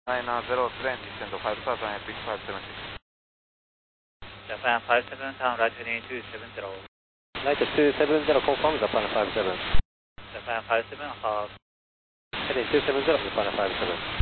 90 train descend to 5000 epic 576. Japan 57 town, right heading 270. Right 270, confirm Japan 57. Japan 57, half. Heading 270, Japan 57.